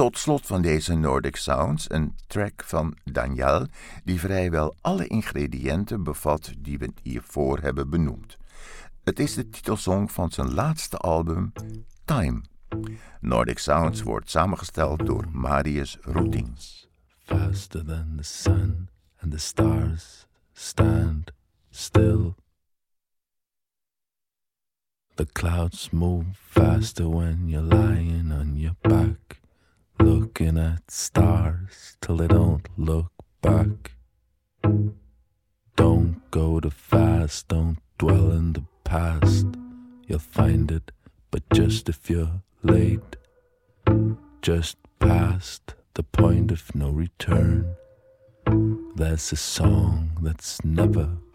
Tot slot van deze Nordic Sounds een track van Daniel die vrijwel alle ingrediënten bevat die we hiervoor hebben benoemd. Het is de titelsong van zijn laatste album, Time. Nordic Sounds wordt samengesteld door Marius Roetings. Faster than the sun and the stars stand still. The clouds move faster when you're lying on your back, looking at stars till they don't look back. Don't go too fast, don't dwell in the past. You'll find it, but just if you're late, just past the point of no return. There's a song that's never